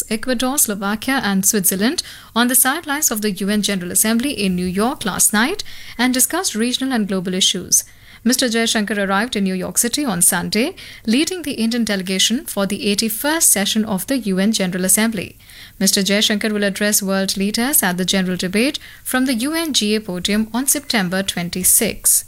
Ecuador, Slovakia, and Switzerland on the sidelines of the UN General Assembly in New York last night and discussed regional and global issues. Mr. Jaishankar arrived in New York City on Sunday, leading the Indian delegation for the 81st session of the UN General Assembly. Mr. Jaishankar will address world leaders at the general debate from the UNGA podium on September 26.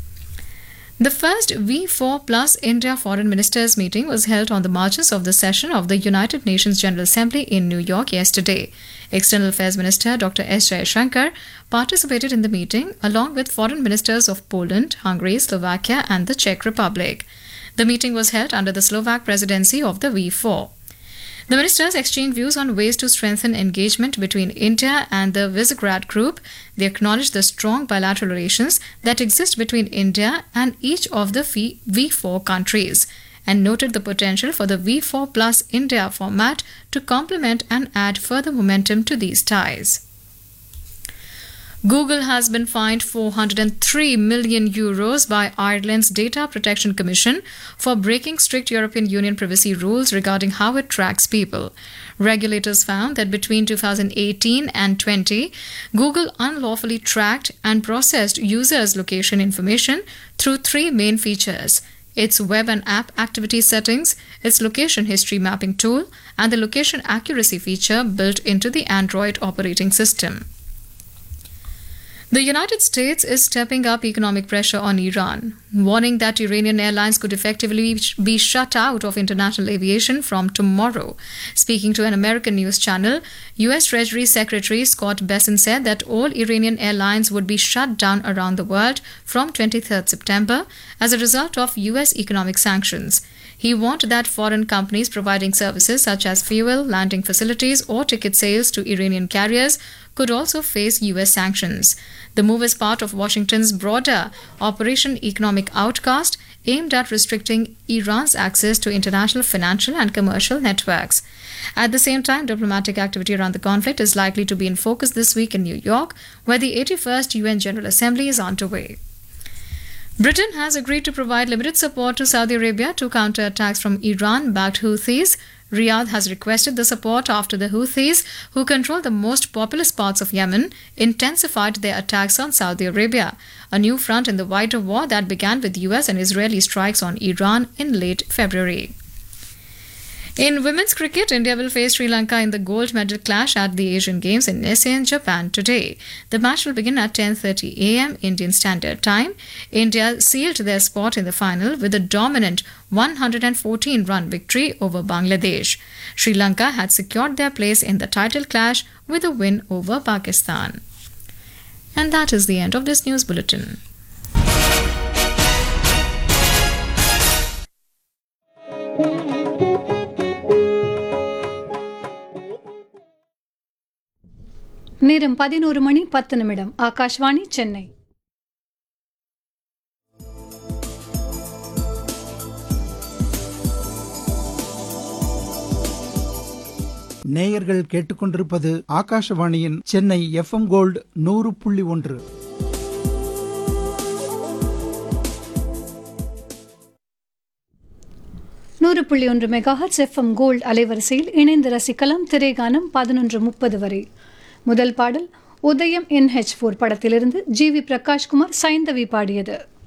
The first V4 Plus India Foreign Ministers meeting was held on the margins of the session of the United Nations General Assembly in New York yesterday. External Affairs Minister Dr. S. Jaishankar participated in the meeting along with foreign ministers of Poland, Hungary, Slovakia and the Czech Republic. The meeting was held under the Slovak presidency of the V4. The ministers exchanged views on ways to strengthen engagement between India and the Visegrad Group. They acknowledged the strong bilateral relations that exist between India and each of the V4 countries and noted the potential for the V4 Plus India format to complement and add further momentum to these ties. Google has been fined €403 million by Ireland's Data Protection Commission for breaking strict European Union privacy rules regarding how it tracks people. Regulators found that between 2018 and 20, Google unlawfully tracked and processed users' location information through three main features: its web and app activity settings, its location history mapping tool, and the location accuracy feature built into the Android operating system. The United States is stepping up economic pressure on Iran, warning that Iranian airlines could effectively be shut out of international aviation from tomorrow. Speaking to an American news channel, U.S. Treasury Secretary Scott Bessent said that all Iranian airlines would be shut down around the world from 23rd September as a result of U.S. economic sanctions. He warned that foreign companies providing services such as fuel, landing facilities, or ticket sales to Iranian carriers could also face U.S. sanctions. The move is part of Washington's broader Operation Economic Outcast aimed at restricting Iran's access to international financial and commercial networks. At the same time, diplomatic activity around the conflict is likely to be in focus this week in New York, where the 81st UN General Assembly is underway. Britain has agreed to provide limited support to Saudi Arabia to counter attacks from Iran-backed Houthis. Riyadh has requested the support after the Houthis, who control the most populous parts of Yemen, intensified their attacks on Saudi Arabia, a new front in the wider war that began with US and Israeli strikes on Iran in late February. In women's cricket, India will face Sri Lanka in the gold medal clash at the Asian Games in Nisei, Japan today. The match will begin at 10:30 a.m. Indian Standard Time. India sealed their spot in the final with a dominant 114-run victory over Bangladesh. Sri Lanka had secured their place in the title clash with a win over Pakistan. And that is the end of this news bulletin. நேரம் 11:10 ஆகாஷ்வாணி சென்னை. நேயர்கள் கேட்டுக்கொண்டிருப்பது ஆகாஷவாணியின் Chennai FM gold 100.1. Megahertz FM gold அலைவரிசையில் இணைந்து ரசிக்கலாம். திரைகானம் 11:30 வரை. முதல் பாடல் உதயம் NH4 படத்திலிருந்து ஜி.வி. பிரகாஷ்குமார், சைந்தவி பாடியது.